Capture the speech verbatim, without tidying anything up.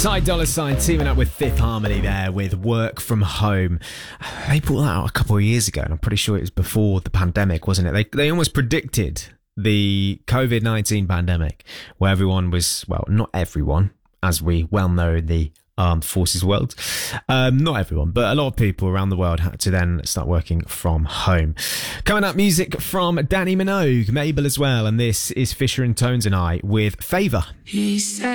Ty Dolla Sign teaming up with Fifth Harmony there with Work From Home. They brought that out a couple of years ago, and I'm pretty sure it was before the pandemic, wasn't it? They they almost predicted the covid nineteen pandemic, where everyone was, well, not everyone, as we well know in the armed forces world. Um, not everyone, but a lot of people around the world had to then start working from home. Coming up, music from Danny Minogue, Mabel as well, and this is Fisher and Tones and I with Favour. He said